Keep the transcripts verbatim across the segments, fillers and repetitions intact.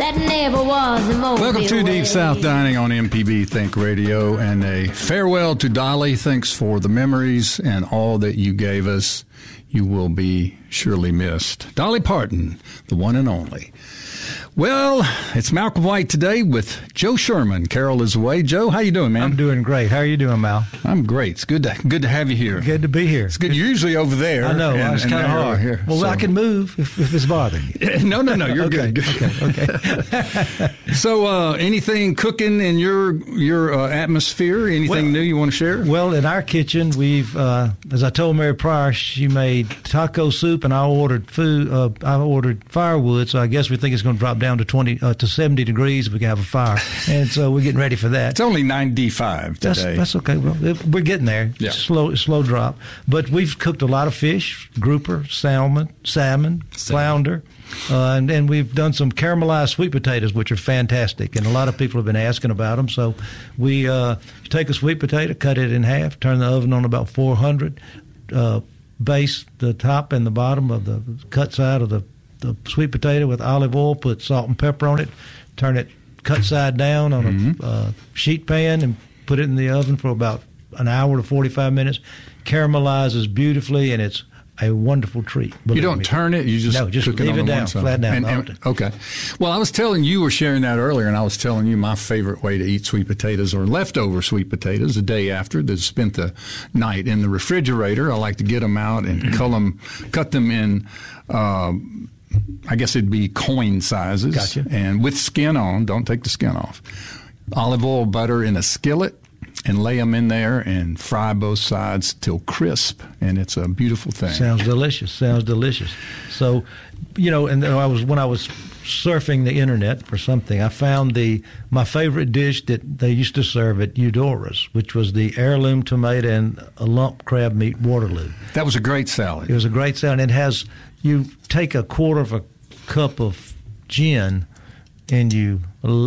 that never was a Mobile Welcome to way. Deep South Dining on M P B Think Radio, and a farewell to Dolly. Thanks for the memories and all that you gave us. You will be surely missed. Dolly Parton, the one and only. Well, it's Malcolm White today with Joe Sherman. Carol is away. Joe, how you doing, man? I'm doing great. How are you doing, Mal? I'm great. It's good to good to have you here. Good to be here. It's good. You're usually over there. I know. And, it's and kind of now you're hard. Here, well, so. I can move if, if it's bothering you. No, no, no. You're okay, good. Okay, okay. So, uh, anything cooking in your your uh, atmosphere? Anything well, new you want to share? Well, in our kitchen, we've, uh, as I told Mary Pryor, she made taco soup, and I ordered food. Uh, I ordered firewood, so I guess we think it's going to drop down to twenty uh, to seventy degrees if we can have a fire, and so we're getting ready for that. It's only ninety-five today. That's, that's okay. Well, it, we're getting there. Yeah. It's slow, slow drop. But we've cooked a lot of fish, grouper, salmon, salmon, flounder, uh, and, and we've done some caramelized sweet potatoes, which are fantastic. And a lot of people have been asking about them. So we uh, take a sweet potato, cut it in half, turn the oven on about four hundred, uh, baste the top and the bottom of the cut side of the, the sweet potato with olive oil, put salt and pepper on it, turn it cut side down on Mm-hmm. a uh, sheet pan and put it in the oven for about an hour to forty-five minutes. Caramelizes beautifully, and it's a wonderful treat. You don't me. turn it? You just no, just cook leave it, on it the down, one side. flat down. And, and, okay. Well, I was telling you, were sharing that earlier, and I was telling you my favorite way to eat sweet potatoes or leftover sweet potatoes the day after they've spent the night in the refrigerator. I like to get them out and cut them, cut them in. Uh, I guess it'd be coin sizes. Gotcha. And with skin on. Don't take the skin off. Olive oil, butter in a skillet, and lay them in there and fry both sides till crisp, and it's a beautiful thing. Sounds delicious. Sounds delicious. So, you know, and I was when I was surfing the internet for something, I found the my favorite dish that they used to serve at Eudora's, which was the heirloom tomato and a lump crab meat Waterloo. That was a great salad. It was a great salad. It has you take a quarter of a cup of gin and you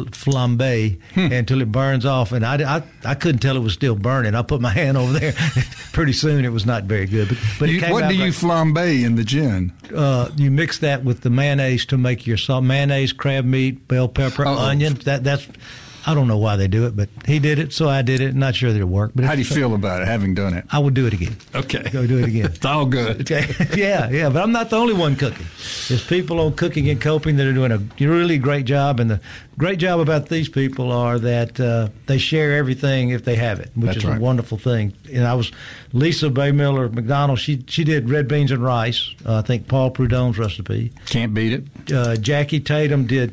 flambe hmm. until it burns off. And I, I, I couldn't tell it was still burning. I put my hand over there. Pretty soon it was not very good. But, but you, it came what out do you like, flambe in the gin? Uh, you mix that with the mayonnaise to make your salt. Mayonnaise, crab meat, bell pepper, Uh-oh. onion. That that's. I don't know why they do it, but he did it, so I did it. Not sure that it worked. But how do you feel about it, having done it? I would do it again. Okay. Go do it again. It's all good. Okay. Yeah, yeah, but I'm not the only one cooking. There's people on Cooking and Coping that are doing a really great job, and the great job about these people are that uh, they share everything if they have it, which That's is right. a wonderful thing. And I was Lisa Baymiller McDonald. She she did red beans and rice. Uh, I think Paul Prudhomme's recipe. Can't beat it. Uh, Jackie Tatum did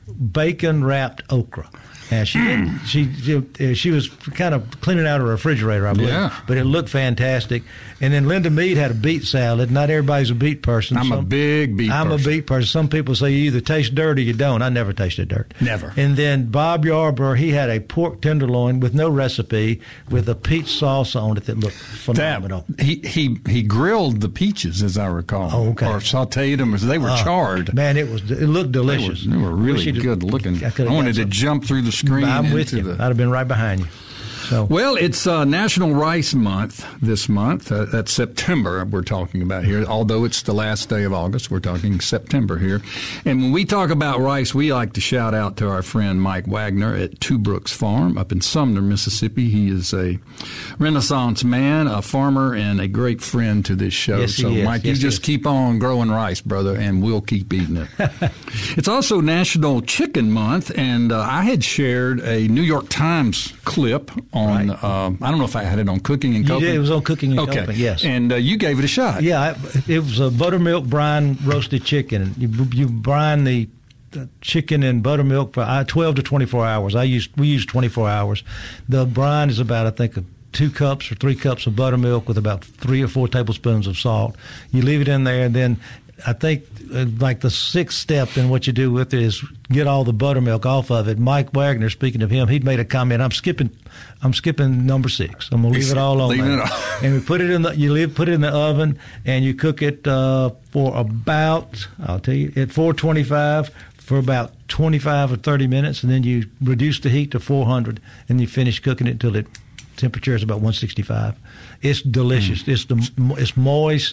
bacon wrapped okra. And she did, she she she was kind of cleaning out her refrigerator, I believe. Yeah. But it looked fantastic. And then Linda Mead had a beet salad. Not everybody's a beet person. I'm Some, a big beet I'm person. a beet person. Some people say you either taste dirt or you don't. I never tasted dirt. Never. And then Bob Yarborough, he had a pork tenderloin with no recipe with a peach salsa on it that looked phenomenal. That, he, he, he grilled the peaches, as I recall. Oh, okay. Or sauteed them. They were Uh, charred. Man, it was it looked delicious. They were, they were really Wish good looking. I, I wanted to jump through the screen. I'm into with you. The, I'd have been right behind you. So. Well, it's uh, National Rice Month this month. Uh, that's September we're talking about here. Although it's the last day of August, we're talking September here. And when we talk about rice, we like to shout out to our friend Mike Wagner at Two Brooks Farm up in Sumner, Mississippi. He is a Renaissance man, a farmer, and a great friend to this show. Yes, he so, is. Mike, yes, you just keep on growing rice, brother, and we'll keep eating it. It's also National Chicken Month, and uh, I had shared a New York Times clip on, right. uh, I don't know if I had it on Cooking and You Coping. did. It was on Cooking and okay. Coping, yes. And uh, you gave it a shot. Yeah, I, it was a buttermilk brine roasted chicken. You, you brine the chicken in buttermilk for twelve to twenty-four hours. I used we used twenty-four hours. The brine is about, I think, a two cups or three cups of buttermilk with about three or four tablespoons of salt. You leave it in there, and then I think uh, like the sixth step in what you do with it is get all the buttermilk off of it. Mike Wagner, speaking of him, he'd made a comment. I'm skipping, I'm skipping number six. I'm gonna leave it all on Leaving there. it all. And we put it in the you leave put it in the oven and you cook it uh, for about I'll tell you at four twenty-five for about twenty-five or thirty minutes, and then you reduce the heat to four hundred, and you finish cooking it until it temperature is about one sixty-five. It's delicious. Mm. It's the it's moist,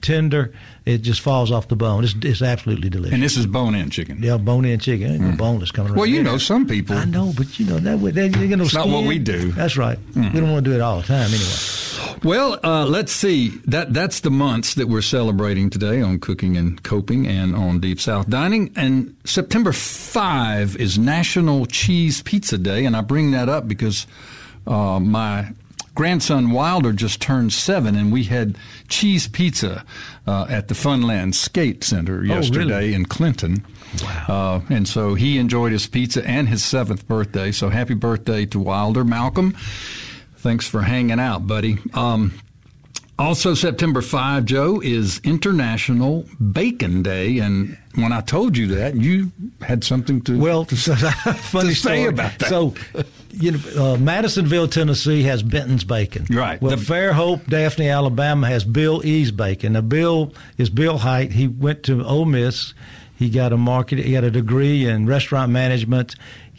tender. It just falls off the bone. It's, it's absolutely delicious. And this is bone-in chicken. Yeah, bone-in chicken. Ain't no Mm. boneless coming around. Well, you here. know, some people. I know, but you know that way. That, you know, It's not what we do. That's right. Mm. We don't want to do it all the time anyway. Well, uh, let's see. That that's the months that we're celebrating today on Cooking and Coping and on Deep South Dining. And September fifth is National Cheese Pizza Day, and I bring that up because uh, my grandson Wilder just turned seven, and we had cheese pizza uh, at the Funland Skate Center yesterday oh, really? in Clinton. Wow. Uh, and so he enjoyed his pizza and his seventh birthday. So happy birthday to Wilder. Malcolm, thanks for hanging out, buddy. Um, also, September fifth, Joe, is International Bacon Day. And when I told you that, you had something to, well, to, funny to story say about that. So, you know, uh, Madisonville, Tennessee has Benton's Bacon. Right. Well, The- Fairhope, Daphne, Alabama has Bill E's Bacon. Now, Bill is Bill Height. He went to Ole Miss. He got a market. He got a degree in restaurant management.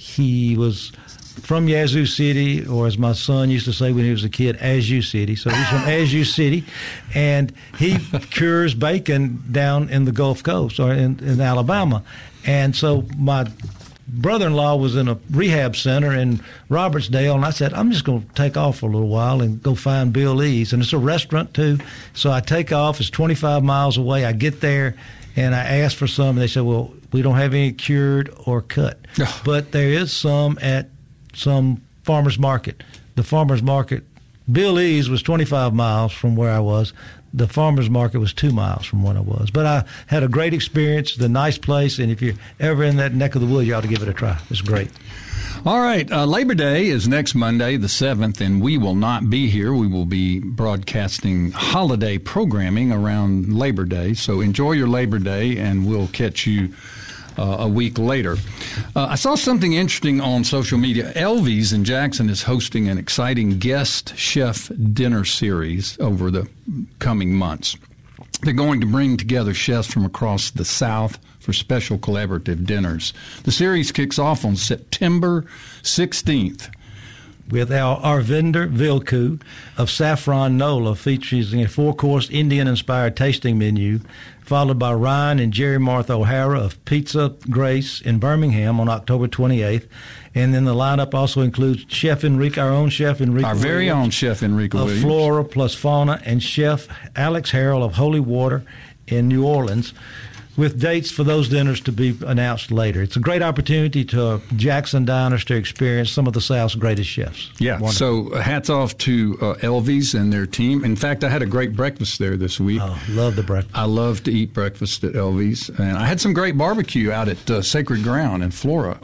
He was from Yazoo City, or as my son used to say when he was a kid, Azoo City. So he's from Azoo City, and he cures bacon down in the Gulf Coast or in, in Alabama. And so my brother-in-law was in a rehab center in Robertsdale, and I said, I'm just going to take off for a little while and go find Bill E's. And it's a restaurant, too. So I take off. It's twenty-five miles away. I get there, and I asked for some, and they said, well, we don't have any cured or cut. But there is some at some farmer's market. The farmer's market, Bill E's was twenty-five miles from where I was. The farmer's market was two miles from where I was. But I had a great experience. It's a nice place, and if you're ever in that neck of the woods, you ought to give it a try. It's great. All right. Uh, Labor Day is next Monday, the seventh, and we will not be here. We will be broadcasting holiday programming around Labor Day. So enjoy your Labor Day, and we'll catch you uh, a week later. Uh, I saw something interesting on social media. Elvies in Jackson is hosting an exciting guest chef dinner series over the coming months. They're going to bring together chefs from across the South for special collaborative dinners. The series kicks off on September sixteenth. With our Arvinder Vilku of Saffron Nola, featuring a four-course Indian-inspired tasting menu, followed by Ryan and Jerry Martha O'Hara of Pizza Grace in Birmingham on October twenty-eighth. And then the lineup also includes Chef Enrique, our own Chef Enrique Our very Williams own Chef Enrique of Williams. Flora plus Fauna, and Chef Alex Harrell of Holy Water in New Orleans, with dates for those dinners to be announced later. It's a great opportunity to Jackson diners to experience some of the South's greatest chefs. Yeah, Wonderful. so hats off to uh, Elvies and their team. In fact, I had a great breakfast there this week. Oh, love the breakfast. I love to eat breakfast at Elvies. And I had some great barbecue out at uh, Sacred Ground in Flora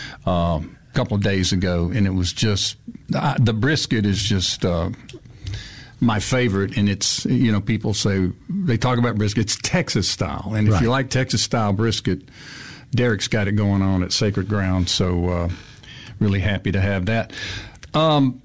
um, a couple of days ago, and it was just, uh, the brisket is just uh, my favorite. And it's, you know, people say, they talk about brisket, it's Texas style. And if Right. you like Texas style brisket, Derek's got it going on at Sacred Ground. So uh, really happy to have that. Um,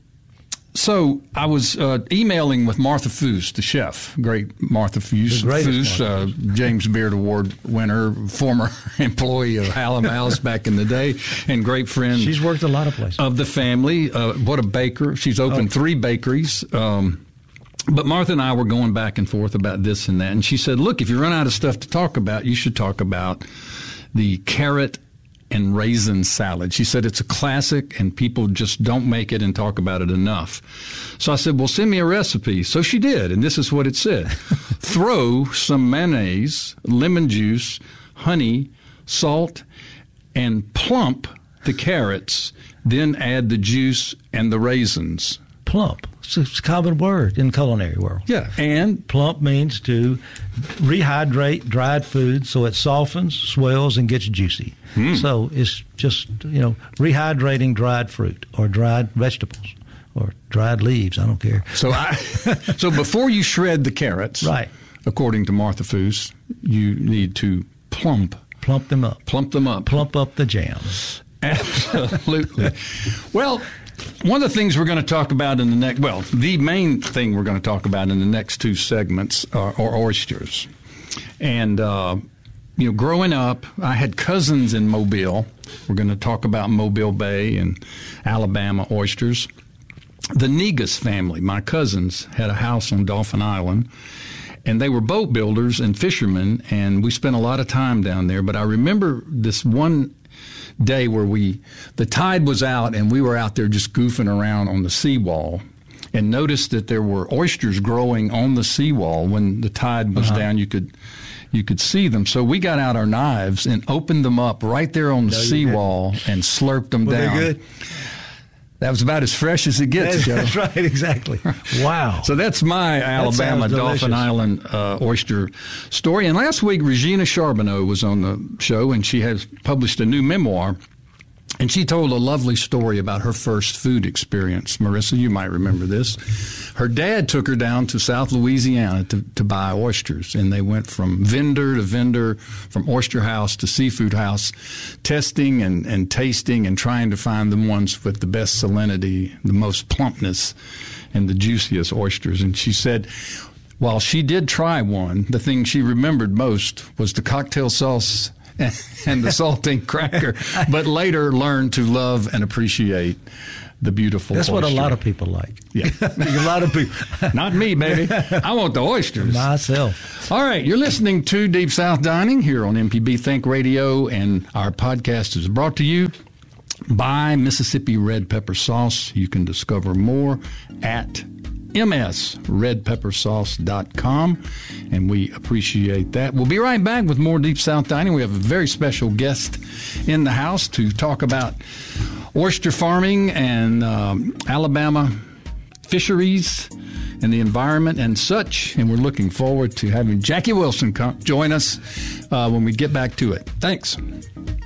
So I was uh, emailing with Martha Foose, the chef, great Martha Foose, The greatest Foose Martha uh, James Beard Award winner, former employee of Hallam House back in the day, and great friend. She's worked a lot of places. Of the family. Uh, what a baker. She's opened Oh. three bakeries. Um, but Martha and I were going back and forth about this and that. And she said, look, if you run out of stuff to talk about, you should talk about the carrot and raisin salad. She said it's a classic and people just don't make it and talk about it enough. So I said, well, send me a recipe. So she did, and this is what it said. Throw some mayonnaise, lemon juice, honey, salt, and plump the carrots, then add the juice and the raisins. Plump. It's a common word in the culinary world. Yeah, and Plump means to rehydrate dried food so it softens, swells, and gets juicy. Mm. So it's just, you know, rehydrating dried fruit or dried vegetables or dried leaves. I don't care. so I, so before you shred the carrots, Right. according to Martha Foose, you need to plump, Plump them up. plump them up. Plump up the jam. Absolutely. Well, one of the things we're going to talk about in the next, well, the main thing we're going to talk about in the next two segments are, are oysters. And, uh, you know, growing up, I had cousins in Mobile. We're going to talk about Mobile Bay and Alabama oysters. The Negus family, my cousins, had a house on Dauphin Island. And they were boat builders and fishermen, and we spent a lot of time down there. But I remember this one day where we, the tide was out, and we were out there just goofing around on the seawall, and noticed that there were oysters growing on the seawall. When the tide was uh-huh. down, you could you could see them. So we got out our knives and opened them up right there on the no, seawall and slurped them Were down. They good? That was about as fresh as it gets, Joe. That's right, exactly. Wow. So that's my Alabama Dauphin Island uh, oyster story. And last week, Regina Charbonneau was on the show, and she has published a new memoir. And she told a lovely story about her first food experience. Marissa, you might remember this. Her dad took her down to South Louisiana to, to buy oysters, and they went from vendor to vendor, from oyster house to seafood house, testing and, and tasting and trying to find the ones with the best salinity, the most plumpness, and the juiciest oysters. And she said, while she did try one, the thing she remembered most was the cocktail sauce and the saltine cracker, but later learned to love and appreciate the beautiful That's oyster. What a lot of people like. Yeah. A lot of people. Not me, baby. I want the oysters. Myself. All right. You're listening to Deep South Dining here on M P B Think Radio, and our podcast is brought to you by Mississippi Red Pepper Sauce. You can discover more at m s red pepper sauce dot com, and we appreciate that. We'll be right back with more Deep South Dining. We have a very special guest in the house to talk about oyster farming and um, Alabama fisheries and the environment and such, and we're looking forward to having Jackie Wilson come join us uh, when we get back to it. Thanks.